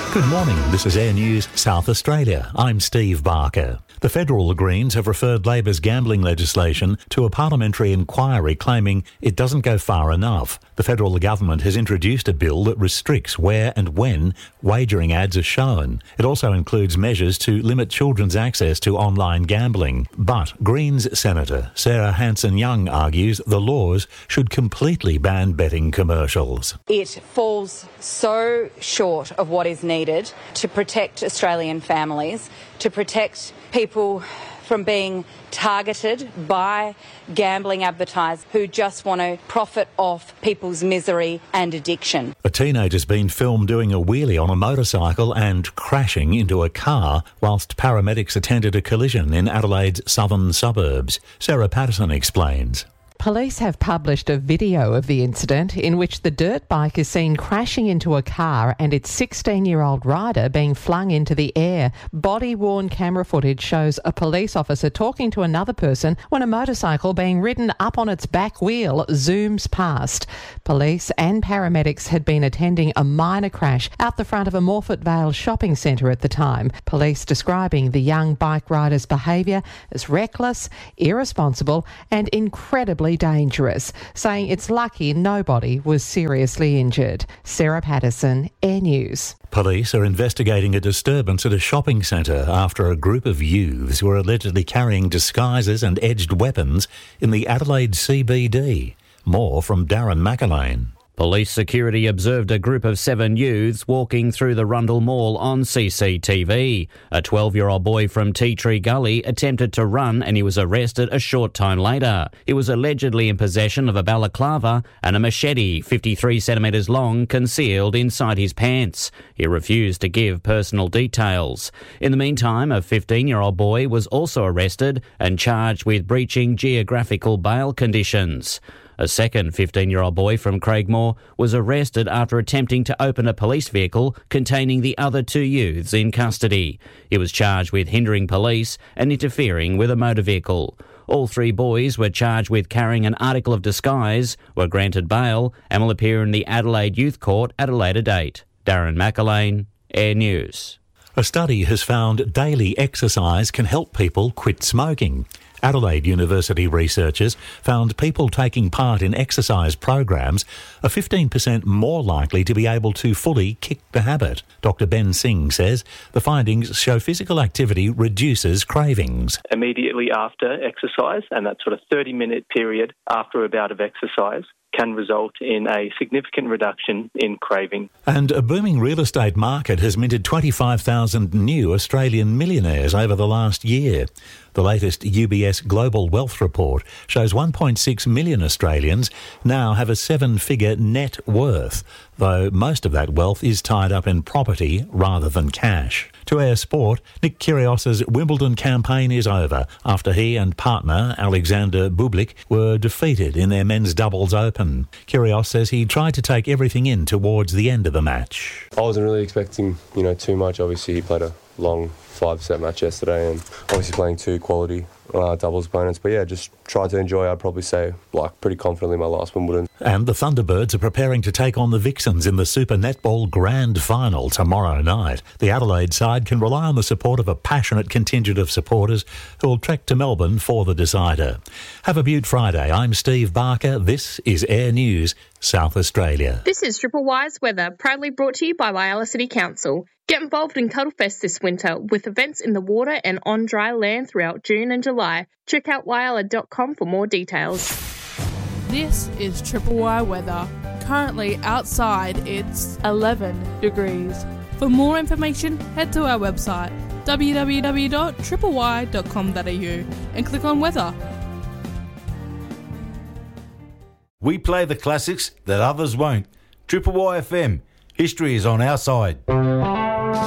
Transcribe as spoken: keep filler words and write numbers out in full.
Good morning, this is Air News South Australia. I'm Steve Barker. The federal Greens have referred Labor's gambling legislation to a parliamentary inquiry claiming it doesn't go far enough. The federal government has introduced a bill that restricts where and when wagering ads are shown. It also includes measures to limit children's access to online gambling. But Greens Senator Sarah Hanson-Young argues the laws should completely ban betting commercials. It falls so short of what is needed to protect Australian families, to protect people from being targeted by gambling advertisers who just want to profit off people's misery and addiction. A teenager's been filmed doing a wheelie on a motorcycle and crashing into a car whilst paramedics attended a collision in Adelaide's southern suburbs. Sarah Patterson explains. Police have published a video of the incident in which the dirt bike is seen crashing into a car and its sixteen-year-old rider being flung into the air. Body-worn camera footage shows a police officer talking to another person when a motorcycle being ridden up on its back wheel zooms past. Police and paramedics had been attending a minor crash out the front of a Morphett Vale shopping centre at the time. Police describing the young bike rider's behaviour as reckless, irresponsible and incredibly dangerous, saying it's lucky nobody was seriously injured. Sarah Patterson, Air News. Police are investigating a disturbance at a shopping centre after a group of youths were allegedly carrying disguises and edged weapons in the Adelaide C B D. More from Darren McAlane. Police security observed a group of seven youths walking through the Rundle Mall on C C T V. A twelve-year-old boy from Tea Tree Gully attempted to run and he was arrested a short time later. He was allegedly in possession of a balaclava and a machete fifty-three centimetres long concealed inside his pants. He refused to give personal details. In the meantime, a fifteen-year-old boy was also arrested and charged with breaching geographical bail conditions. A second fifteen-year-old boy from Craigmore was arrested after attempting to open a police vehicle containing the other two youths in custody. He was charged with hindering police and interfering with a motor vehicle. All three boys were charged with carrying an article of disguise, were granted bail and will appear in the Adelaide Youth Court at a later date. Darren McAlane, Air News. A study has found daily exercise can help people quit smoking. Adelaide University researchers found people taking part in exercise programs are fifteen percent more likely to be able to fully kick the habit. Doctor Ben Singh says the findings show physical activity reduces cravings. Immediately after exercise, and that sort of thirty-minute period after a bout of exercise, can result in a significant reduction in craving. And a booming real estate market has minted twenty-five thousand new Australian millionaires over the last year. The latest U B S Global Wealth Report shows one point six million Australians now have a seven-figure net worth, though most of that wealth is tied up in property rather than cash. To our sport, Nick Kyrgios's Wimbledon campaign is over after he and partner Alexander Bublik were defeated in their men's doubles open. Kyrgios says he tried to take everything in towards the end of the match. I wasn't really expecting, you know, too much. Obviously, he played a long five-set match yesterday and obviously playing two quality uh, doubles opponents. But yeah, just tried to enjoy, I'd probably say, like pretty confidently my last Wimbledon. And the Thunderbirds are preparing to take on the Vixens in the Super Netball Grand Final tomorrow night. The Adelaide side can rely on the support of a passionate contingent of supporters who will trek to Melbourne for the decider. Have a beaut Friday. I'm Steve Barker. This is Air News South Australia. This is Triple Y's weather, proudly brought to you by Whyalla City Council. Get involved in Cuddlefest this winter with events in the water and on dry land throughout June and July. Check out whyalla dot com for more details. This is Triple Y weather. Currently outside it's eleven degrees. For more information, head to our website w w w dot triple y dot com dot a u and click on weather. We play the classics that others won't. Triple Y F M. History is on our side.